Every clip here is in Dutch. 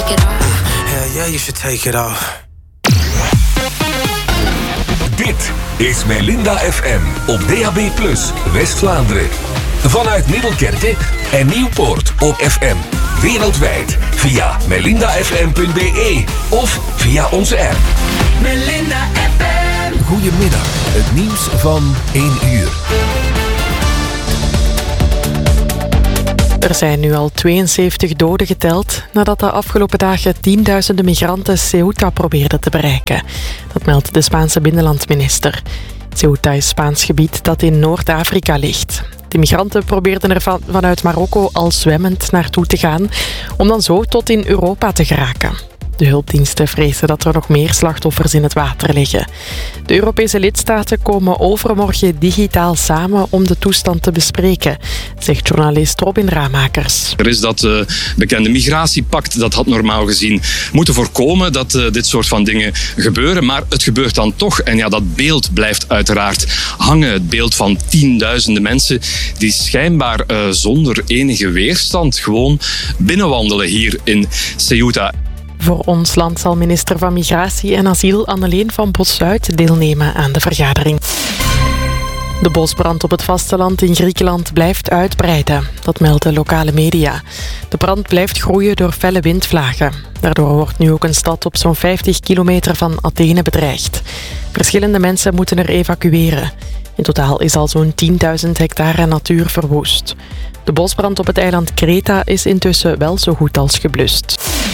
take it off. Hell yeah, you should take it off. Dit is Melinda FM op DAB+ West-Vlaanderen. Vanuit Middelkerke en Nieuwpoort op FM. Wereldwijd via melindafm.be of via onze app. Melinda FM. Goedemiddag, het nieuws van 1 uur. Er zijn nu al 72 doden geteld nadat de afgelopen dagen tienduizenden migranten Ceuta probeerden te bereiken. Dat meldt de Spaanse binnenlandminister. Ceuta is Spaans gebied dat in Noord-Afrika ligt. De migranten probeerden er vanuit Marokko al zwemmend naartoe te gaan om dan zo tot in Europa te geraken. De hulpdiensten vrezen dat er nog meer slachtoffers in het water liggen. De Europese lidstaten komen overmorgen digitaal samen om de toestand te bespreken, zegt journalist Robin Ramakers. Er is dat bekende migratiepact, dat had normaal gezien moeten voorkomen dat dit soort van dingen gebeuren. Maar het gebeurt dan toch. En ja, dat beeld blijft uiteraard hangen. Het beeld van tienduizenden mensen die schijnbaar zonder enige weerstand gewoon binnenwandelen hier in Ceuta. Voor ons land zal minister van Migratie en Asiel Anneleen van Bossuit deelnemen aan de vergadering. De bosbrand op het vasteland in Griekenland blijft uitbreiden. Dat melden lokale media. De brand blijft groeien door felle windvlagen. Daardoor wordt nu ook een stad op zo'n 50 kilometer van Athene bedreigd. Verschillende mensen moeten er evacueren. In totaal is al zo'n 10.000 hectare natuur verwoest. De bosbrand op het eiland Kreta is intussen wel zo goed als geblust.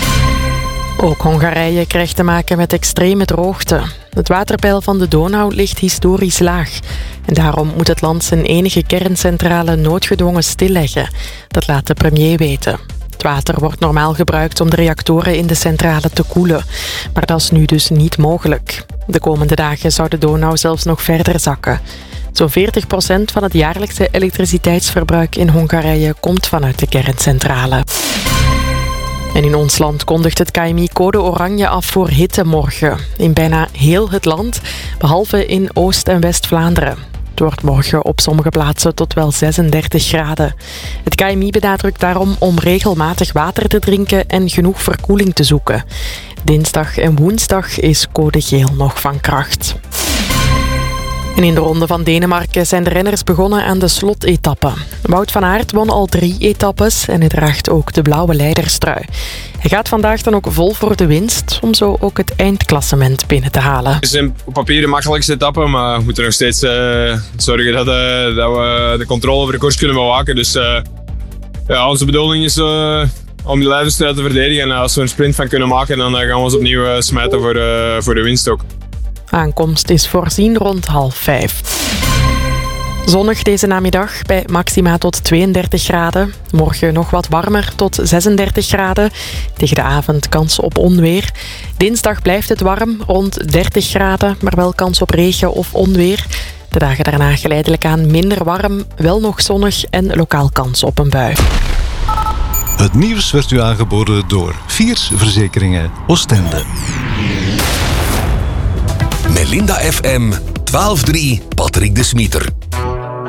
Ook Hongarije krijgt te maken met extreme droogte. Het waterpeil van de Donau ligt historisch laag. En daarom moet het land zijn enige kerncentrale noodgedwongen stilleggen. Dat laat de premier weten. Het water wordt normaal gebruikt om de reactoren in de centrale te koelen. Maar dat is nu dus niet mogelijk. De komende dagen zou de Donau zelfs nog verder zakken. Zo'n 40% van het jaarlijkse elektriciteitsverbruik in Hongarije komt vanuit de kerncentrale. En in ons land kondigt het KMI code oranje af voor hitte morgen. In bijna heel het land, behalve in Oost- en West-Vlaanderen. Het wordt morgen op sommige plaatsen tot wel 36 graden. Het KMI benadrukt daarom om regelmatig water te drinken en genoeg verkoeling te zoeken. Dinsdag en woensdag is code geel nog van kracht. En in de Ronde van Denemarken zijn de renners begonnen aan de slotetappe. Wout van Aert won al 3 etappes en hij draagt ook de blauwe leiderstrui. Hij gaat vandaag dan ook vol voor de winst, om zo ook het eindklassement binnen te halen. Het is op papier de makkelijkste etappe, maar we moeten nog steeds zorgen dat we de controle over de koers kunnen bewaken. Dus onze bedoeling is om die leiderstrui te verdedigen. En als we een sprint van kunnen maken, dan gaan we ons opnieuw smijten voor de winst ook. Aankomst is voorzien rond 4:30. Zonnig deze namiddag bij maxima tot 32 graden. Morgen nog wat warmer tot 36 graden. Tegen de avond kans op onweer. Dinsdag blijft het warm, rond 30 graden, maar wel kans op regen of onweer. De dagen daarna geleidelijk aan minder warm, wel nog zonnig en lokaal kans op een bui. Het nieuws werd u aangeboden door Viers Verzekeringen Oostende. Melinda FM 12-3 Patrick de Smieter.